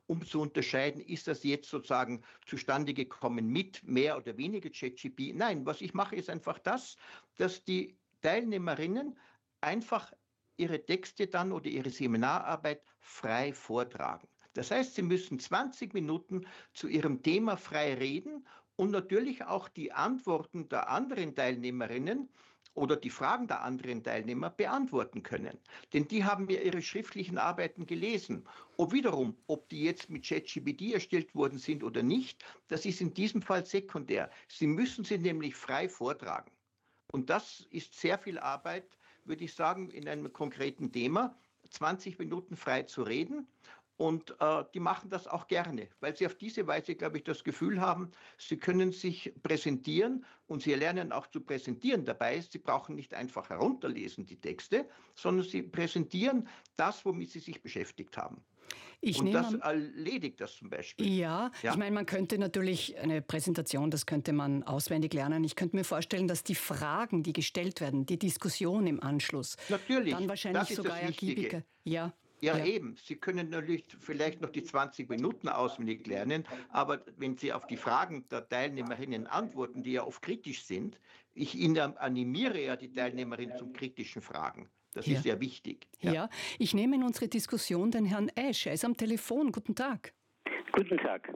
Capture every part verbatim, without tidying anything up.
um zu unterscheiden, ist das jetzt sozusagen zustande gekommen mit mehr oder weniger ChatGPT. Nein, was ich mache, ist einfach das, dass die Teilnehmerinnen einfach ihre Texte dann oder ihre Seminararbeit frei vortragen. Das heißt, sie müssen zwanzig Minuten zu ihrem Thema frei reden und natürlich auch die Antworten der anderen Teilnehmerinnen oder die Fragen der anderen Teilnehmer beantworten können. Denn die haben ja ihre schriftlichen Arbeiten gelesen. Ob wiederum, ob die jetzt mit ChatGPT erstellt worden sind oder nicht, das ist in diesem Fall sekundär. Sie müssen sie nämlich frei vortragen. Und das ist sehr viel Arbeit, würde ich sagen, in einem konkreten Thema, zwanzig Minuten frei zu reden. Und äh, die machen das auch gerne, weil sie auf diese Weise, glaube ich, das Gefühl haben, sie können sich präsentieren und sie lernen auch zu präsentieren dabei. Sie brauchen nicht einfach herunterlesen, die Texte, sondern sie präsentieren das, womit sie sich beschäftigt haben. Ich und das nehme, erledigt das zum Beispiel. ja, Ja. ich meine, man könnte natürlich eine Präsentation, das könnte man auswendig lernen. Ich könnte mir vorstellen, dass die Fragen, die gestellt werden, die Diskussion im Anschluss, Natürlich, dann wahrscheinlich das ist sogar das Wichtige. ergiebiger. Ja. Ja, Ja. eben. Sie können natürlich vielleicht noch die zwanzig Minuten auswendig lernen, aber wenn Sie auf die Fragen der Teilnehmerinnen antworten, die ja oft kritisch sind, ich Ihnen animiere ja die Teilnehmerin zum kritischen Fragen. Das Ja. ist sehr wichtig. Ja. ja, ich nehme in unsere Diskussion den Herrn Esch. Er ist am Telefon. Guten Tag. Guten Tag.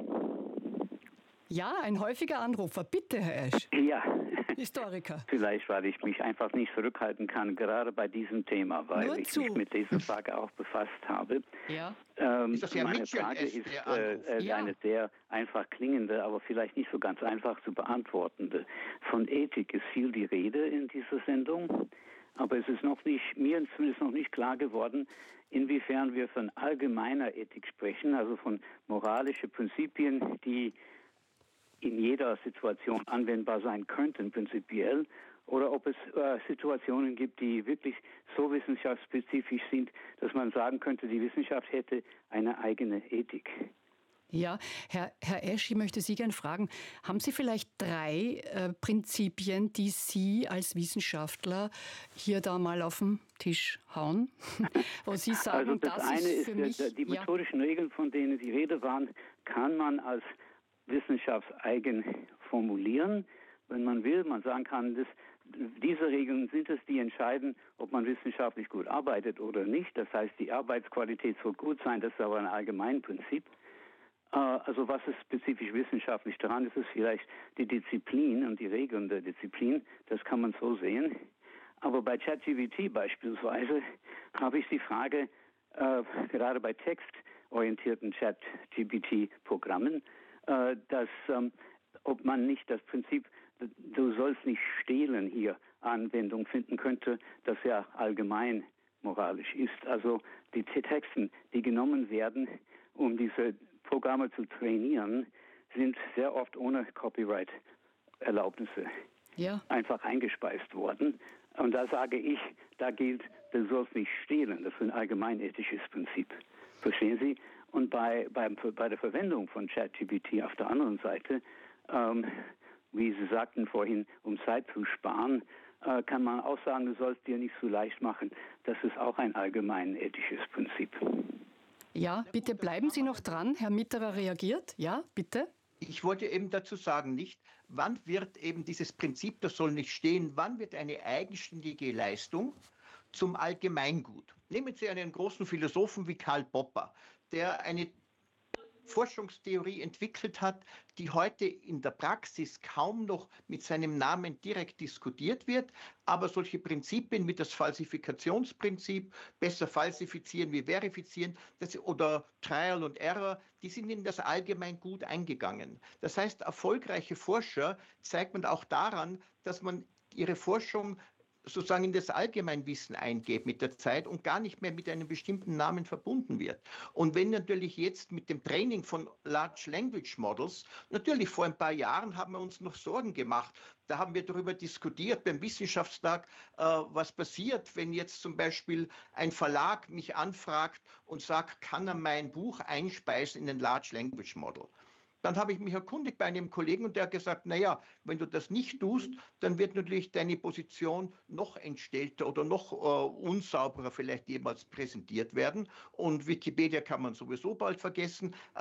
Ja, ein häufiger Anrufer. Bitte, Herr Esch. Ja. Historiker. Vielleicht, weil ich mich einfach nicht zurückhalten kann, gerade bei diesem Thema, weil Nur ich zu. mich mit dieser Frage auch befasst habe. Ja. Ähm, Ist das Herr meine Mitchell, Frage ist ist der äh, Anruf? äh, Ja. eine sehr einfach klingende, aber vielleicht nicht so ganz einfach zu beantwortende. Von Ethik ist viel die Rede in dieser Sendung, aber es ist noch nicht, mir zumindest noch nicht klar geworden, inwiefern wir von allgemeiner Ethik sprechen, also von moralischen Prinzipien, die in jeder Situation anwendbar sein könnten, prinzipiell, oder ob es äh, Situationen gibt, die wirklich so wissenschaftsspezifisch sind, dass man sagen könnte, die Wissenschaft hätte eine eigene Ethik. Ja, Herr, Herr Esch, ich möchte Sie gerne fragen, haben Sie vielleicht drei äh, Prinzipien, die Sie als Wissenschaftler hier da mal auf den Tisch hauen, wo Sie sagen, also das, das eine ist für ist, mich... die ja. methodischen Regeln, von denen die Rede waren, kann man als wissenschaftseigen formulieren, wenn man will. Man sagen kann, dass diese Regeln sind es, die entscheiden, ob man wissenschaftlich gut arbeitet oder nicht. Das heißt, die Arbeitsqualität soll gut sein, das ist aber ein Allgemeinprinzip. Also was ist spezifisch wissenschaftlich daran? Das ist vielleicht die Disziplin und die Regeln der Disziplin. Das kann man so sehen. Aber bei ChatGPT beispielsweise habe ich die Frage, äh, gerade bei textorientierten ChatGPT-Programmen, äh, dass ähm, ob man nicht das Prinzip, du sollst nicht stehlen, hier Anwendung finden könnte, das ja allgemein moralisch ist. Also die Texten, die genommen werden, um diese Programme zu trainieren, sind sehr oft ohne Copyright-Erlaubnisse Ja. einfach eingespeist worden. Und da sage ich, da gilt, du sollst nicht stehlen. Das ist ein allgemeinethisches Prinzip. Verstehen Sie? Und bei, bei, bei der Verwendung von ChatGPT auf der anderen Seite, ähm, wie Sie sagten vorhin, um Zeit zu sparen, äh, kann man auch sagen, du sollst dir nicht so leicht machen. Das ist auch ein allgemeinethisches Prinzip. Ja, bitte bleiben Sie noch dran. Herr Mitterer reagiert. Ja, bitte. Ich wollte eben dazu sagen, nicht, wann wird eben dieses Prinzip, das soll nicht stehen, wann wird eine eigenständige Leistung zum Allgemeingut? Nehmen Sie einen großen Philosophen wie Karl Popper, der eine Forschungstheorie entwickelt hat, die heute in der Praxis kaum noch mit seinem Namen direkt diskutiert wird, aber solche Prinzipien wie das Falsifikationsprinzip, besser falsifizieren wie verifizieren, das, oder Trial and Error, die sind in das Allgemeingut eingegangen. Das heißt, erfolgreiche Forscher zeigt man auch daran, dass man ihre Forschung sozusagen in das Allgemeinwissen eingeht mit der Zeit und gar nicht mehr mit einem bestimmten Namen verbunden wird. Und wenn natürlich jetzt mit dem Training von Large Language Models, natürlich vor ein paar Jahren haben wir uns noch Sorgen gemacht, da haben wir darüber diskutiert beim Wissenschaftstag, äh, was passiert, wenn jetzt zum Beispiel ein Verlag mich anfragt und sagt, kann er mein Buch einspeisen in ein Large Language Model? Dann habe ich mich erkundigt bei einem Kollegen und der hat gesagt, naja, wenn du das nicht tust, dann wird natürlich deine Position noch entstellter oder noch äh, unsauberer vielleicht jemals präsentiert werden. Und Wikipedia kann man sowieso bald vergessen.